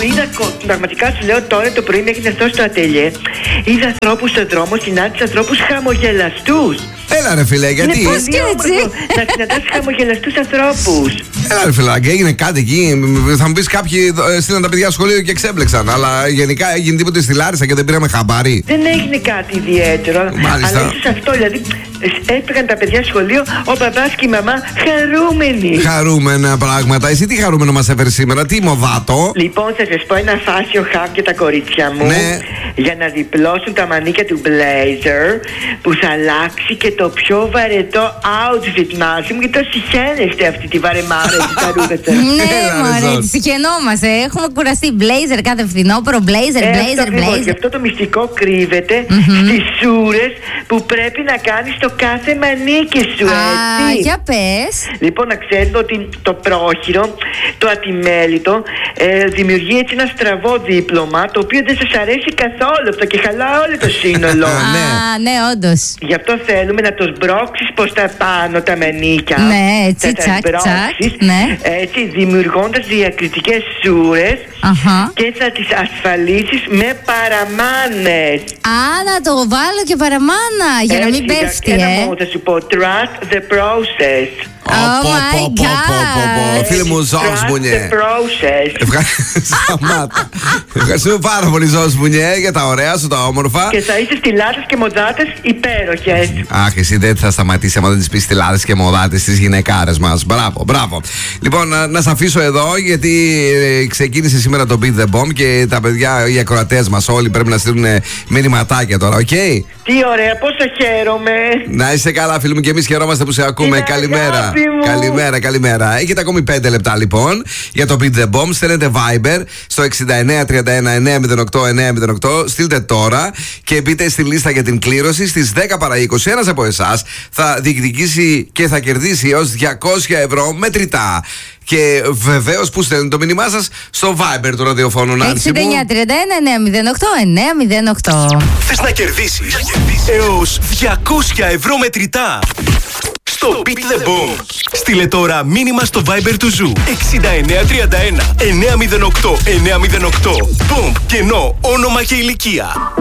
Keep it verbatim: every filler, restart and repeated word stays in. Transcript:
Είδα, πραγματικά σου λέω τώρα το πρωί μέχρι να έρθω στο ατελιέ. Είδα ανθρώπους στον δρόμο, συνάντησα ανθρώπους χαμογελαστούς. Έλα ρε φίλε, γιατί. Είναι πολύ όμορφο να συναντάς χαμογελαστούς ανθρώπους. Έλα ρε φιλάκι, έγινε κάτι εκεί. Θα μου πεις κάποιοι στείλαν τα παιδιά σχολείο και ξέμπλεξαν. Αλλά γενικά έγινε τίποτε στη Λάρισα και δεν πήραμε χαμπάρι. Δεν έγινε κάτι ιδιαίτερο. Μάλιστα. Αλλά ίσως αυτό, δηλαδή έφυγαν τα παιδιά σχολείο, ο μπαμπάς και η μαμά χαρούμενοι. Χαρούμενα πράγματα. Εσύ τι χαρούμενο μας έφερε σήμερα, τι μοδάτο. Λοιπόν, θα σας πω ένα fashion hack για τα κορίτσια μου. Ναι. Για να διπλώσουν τα μανίκια του blazer που θα αλλάξει και το πιο βαρετό outfit μαζί μου. Γιατί το συχαίνεστε αυτή τη βαρεμάρα και τα ρούχα σας. Ναι, μωρέ, συχαινόμαστε. Έχουμε κουραστεί. Blazer κάθε φθινόπωρο, blazer, blazer, blazer. Και αυτό το μυστικό κρύβεται στις σούρες που πρέπει να κάνεις στο κάθε μανίκι σου, έτσι. Α, για πες. Λοιπόν, να ξέρετε ότι το πρόχειρο, το ατιμέλιτο, ε, δημιουργεί έτσι ένα στραβό δίπλωμα, το οποίο δεν σας αρέσει καθόλου αυτό και χαλά όλο το σύνολο. Α, ναι, όντως. Γι' αυτό θέλουμε να το σμπρώξεις προς τα πάνω τα μανίκια. Ναι, έτσι, θα τα τσακ, τσακ, ναι. Έτσι, δημιουργώντας διακριτικές σούρες. Αχα. Και θα τις ασφαλίσεις με παραμάνες. Α, να το βάλω και παραμάνα για έτσι, να μην πέφτει, ένα ε. μόνο θα σου πω, trust the process. Oh my God. Φίλε μου, Ζώος Μπουνιέ. Σταμάτα. Ευχαριστούμε πάρα πολύ, Ζώος Μπουνιέ, για τα ωραία σου, τα όμορφα. Και θα είσαι στιλάδες και μοδάτες υπέροχες. Αχ, εσύ δεν θα σταματήσει άμα δεν τις πεις στιλάδες και μοδάτες στις γυναικάρες μας. Μπράβο, μπράβο. Λοιπόν, να, να σε αφήσω εδώ, γιατί ε, ξεκίνησε σήμερα το Beat the Bomb και τα παιδιά, οι ακροατές μας όλοι πρέπει να στείλουν μηνυματάκια τώρα, οκ? Okay? Τι ωραία, πόσο χαίρομαι. Να είσαι καλά, φίλοι μου, και εμείς χαιρόμαστε που σε ακούμε. Είναι καλημέρα. Καλημέρα, καλημέρα. Έχετε ακόμη πέντε λεπτά λοιπόν για το Beat the Bomb. Στέλνετε Viber στο εξήντα εννέα τριάντα ένα εννέα μηδέν οκτώ εννέα μηδέν οκτώ. Στείλτε τώρα και μπείτε στη λίστα για την κλήρωση. Στις δέκα παρά είκοσι ένας από εσάς θα διεκδικήσει και θα κερδίσει έως διακόσια ευρώ μετρητά. Και βεβαίως που στέλνετε το μήνυμά σας στο Viber του ραδιοφώνου, Νάνση μου. εξήντα εννέα τριάντα ένα εννέα μηδέν οκτώ εννέα μηδέν οκτώ. Θες να κερδίσεις έως διακόσια ευρώ μετρητά στο Beat the Bomb. Στείλε τώρα μήνυμα στο Viber του Ζου εξήντα εννέα τριάντα ένα εννέα μηδέν οκτώ εννέα μηδέν οκτώ. Bomb, κενό, όνομα και ηλικία.